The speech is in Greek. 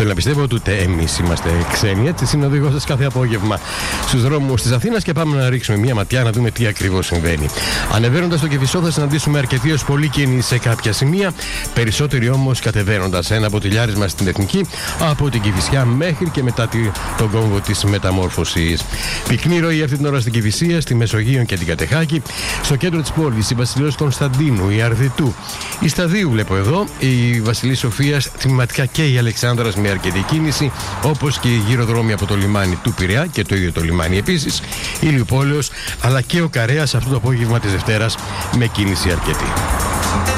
Θέλω να πιστεύω ότι ούτε εμείς είμαστε ξένοι. Έτσι συνοδηγώ σας κάθε απόγευμα στους δρόμους της Αθήνας και πάμε να ρίξουμε μια ματιά να δούμε τι ακριβώς συμβαίνει. Ανεβαίνοντας στο Κηφισό θα συναντήσουμε αρκετή ως πολύ κίνηση σε κάποια σημεία. Περισσότεροι όμως κατεβαίνοντας. Ένα ποτηλιάρισμα στην Εθνική από την Κηφισιά μέχρι και μετά τον κόμβο της Μεταμόρφωσης. Πυκνή ροή αυτή την ώρα στην Κηφισία, στη Μεσογείο και την Κατεχάκη. Στο κέντρο της πόλης η Βασιλέως Κωνσταντίνου, η Αρδιτού, η Σταδίου βλέπω εδώ, η Βασιλής Σοφίας, τμηματικά και η Αλεξάνδρας με αρκετή κίνηση, όπως και οι γυροδρόμοι από το λιμάνι του Πειραιά και το ίδιο το λιμάνι επίσης, η Ηλιοπόλεως αλλά και ο Καρέας αυτό το απόγευμα της Δευτέρας με κίνηση αρκετή.